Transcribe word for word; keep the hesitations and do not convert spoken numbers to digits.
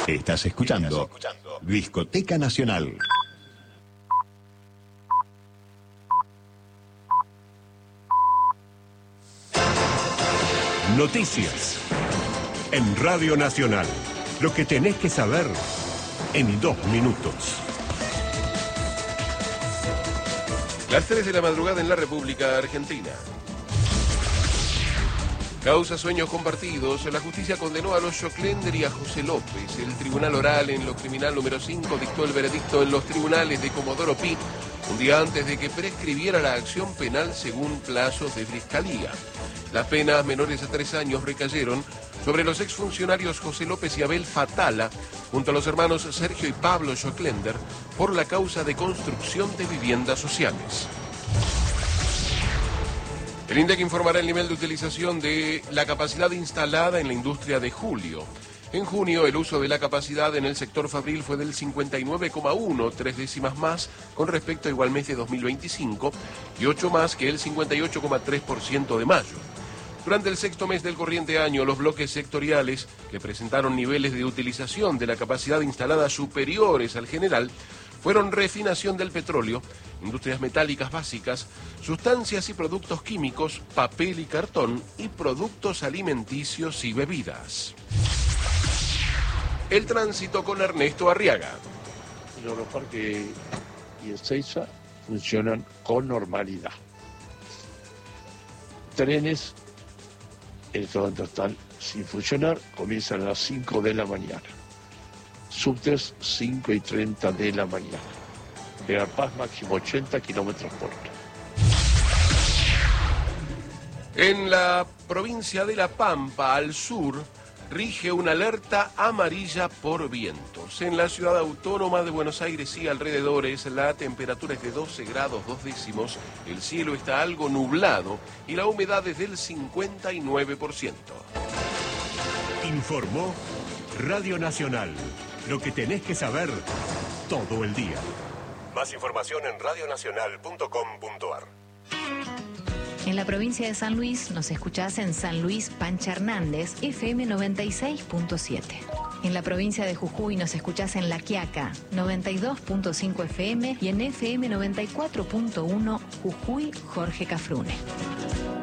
Estás escuchando Discoteca Nacional. Noticias en Radio Nacional. Lo que tenés que saber en dos minutos. Las tres de la madrugada en la República Argentina. Causa sueños compartidos. La justicia condenó a los Joclender y a José López. El Tribunal Oral en lo Criminal número cinco dictó el veredicto en los tribunales de Comodoro Pi un día antes de que prescribiera la acción penal según plazos de fiscalía. Las penas menores a tres años recayeron sobre los exfuncionarios José López y Abel Fatala, junto a los hermanos Sergio y Pablo Joclender, por la causa de construcción de viviendas sociales. El INDEC informará el nivel de utilización de la capacidad instalada en la industria de julio. En junio, el uso de la capacidad en el sector fabril fue del cincuenta y nueve coma uno, tres décimas más con respecto a igual mes de dos mil veinticinco y ocho más que el cincuenta y ocho coma tres por ciento de mayo. Durante el sexto mes del corriente año, los bloques sectoriales que presentaron niveles de utilización de la capacidad instalada superiores al general fueron refinación del petróleo, industrias metálicas básicas, sustancias y productos químicos, papel y cartón y productos alimenticios y bebidas. El tránsito con Ernesto Arriaga. El Aeroparque y Ezeiza funcionan con normalidad. Trenes en este momento están sin funcionar, comienzan a las cinco de la mañana. Subtes cinco y treinta de la mañana. General Paz máximo ochenta kilómetros por hora. En la provincia de La Pampa, al sur, rige una alerta amarilla por vientos. En la ciudad autónoma de Buenos Aires y alrededores, la temperatura es de doce grados dos décimos, el cielo está algo nublado y la humedad es del cincuenta y nueve por ciento. Informó Radio Nacional. Lo que tenés que saber todo el día. Más información en radio nacional punto com punto ar. En la provincia de San Luis nos escuchás en San Luis Pancha Hernández, F M noventa y seis punto siete. En la provincia de Jujuy nos escuchás en La Quiaca, noventa y dos punto cinco F M y en F M noventa y cuatro punto uno Jujuy Jorge Cafrune.